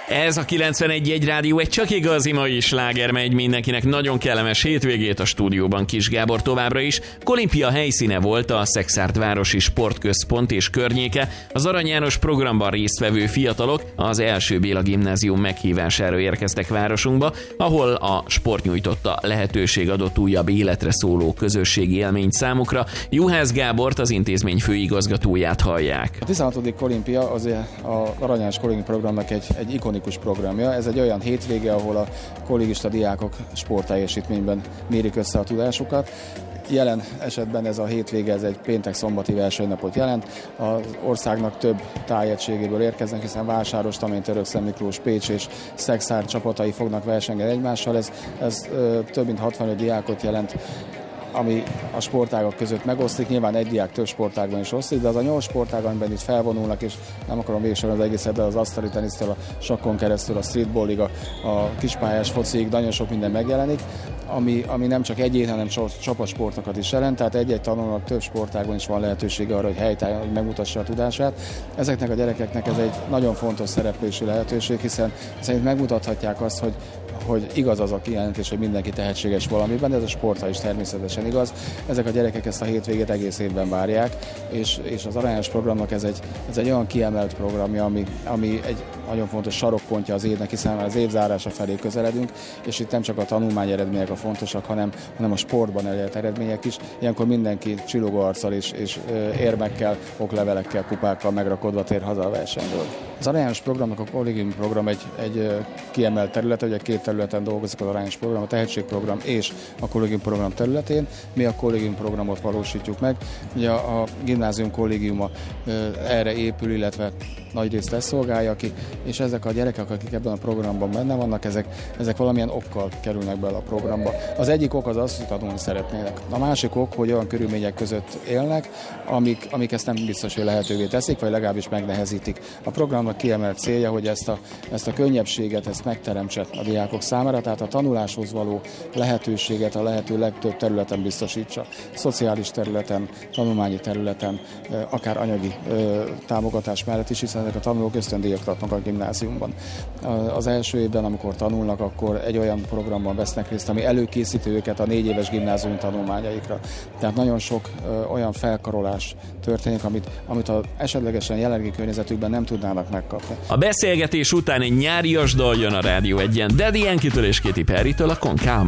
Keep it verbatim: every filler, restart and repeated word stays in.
Ez a kilencvenegy egy rádió, egy csak igazi mai sláger megy mindenkinek. Nagyon kellemes hétvégét a stúdióban Kis Gábor továbbra is. Olimpia helyszíne volt a Szekszárd-városi sportközpont és környéke. Az Arany János programban résztvevő fiatalok az első Béla gimnázium meghívására érkeztek városunkba, ahol a sport nyújtotta lehetőség adott újabb életre szóló közösségi élményt számukra. Juhász Gábort, az intézmény főigazgatóját hallják. A tizenhatodik olimpia az az Arany János kollégiumi programnak egy, egy ikonikus programja. Ez egy olyan hétvége, ahol a kollégista diákok sportteljesítményben mérik össze a tudásukat. Jelen esetben ez a hétvége, ez egy péntek-szombati versenynapot jelent. Az országnak több tájegységéből érkeznek, hiszen Vásáros, Tamény, Törökszent Miklós, Pécs és Szekszárd csapatai fognak versengeni egymással. Ez, ez ö, több mint hatvanöt diákot jelent, ami a sportágak között megosztik. Nyilván egy diák több sportágban is osztik, de az a nyolc sportág, amiben itt felvonulnak, és nem akarom végigsorolni az egészet, de az asztali tenisztől, a sakkon keresztül, a streetballig, a, a kispályás fociig, nagyon sok minden megjelenik, ami, ami nem csak egyén, hanem csapatsportokat is jelent, tehát egy-egy tanulónak több sportágban is van lehetősége arra, hogy helytálljon, hogy megmutassa a tudását. Ezeknek a gyerekeknek ez egy nagyon fontos szereplési lehetőség, hiszen szerint megmutathatják azt, hogy hogy igaz az a kijelentés, hogy mindenki tehetséges valamiben, de ez a sportra is természetesen igaz. Ezek a gyerekek ezt a hétvégét egész évben várják, és, és az Arany János programnak ez egy, ez egy olyan kiemelt programja, ami, ami egy nagyon fontos sarokpontja az évnek, hiszen már az év zárása felé közeledünk, és itt nem csak a tanulmány eredmények a fontosak, hanem, hanem a sportban elért eredmények is. Ilyenkor mindenki csillogó arccal és, és érmekkel, oklevelekkel, kupákkal megrakodva tér haza a versenyről. Az Arany János programnak a kollégiumi program egy, egy kiemelt terület, ugye két területen dolgozik az Arany János program, a tehetségprogram és a kollégium program területén. Mi a kollégium programot valósítjuk meg. Ugye a, a gimnázium kollégiuma erre épül, illetve nagyrészt ezt szolgálja ki, és ezek a gyerekek, akik ebben a programban benne vannak, ezek, ezek valamilyen okkal kerülnek bele a programba. Az egyik ok az az, hogy tanulni szeretnének. A másik ok, hogy olyan körülmények között élnek, amik, amik ezt nem biztos, hogy lehetővé teszik, vagy legalábbis megnehezítik. A programnak kiemelt célja, hogy ezt a, ezt a könnyebbséget, ezt megteremtse a diákok számára, tehát a tanuláshoz való lehetőséget a lehető legtöbb területen biztosítsa. Szociális területen, tanulmányi területen, akár anyagi támogatás mellett is, hiszen ezek a tanulók ösztöndíjat kapnak a gimnáziumban. Az első évben, amikor tanulnak, akkor egy olyan programban vesznek részt, ami előkészíti őket a négy éves gimnáziumi tanulmányaikra. Tehát nagyon sok olyan felkarolás történik, amit, amit az esetlegesen jelenlegi környezetükben nem tudnának megkapni. A beszélgetés után egy nyárias dal jön a Rádió egyen, Daddy Yankee-től és Katy Perry-től, a Konkám.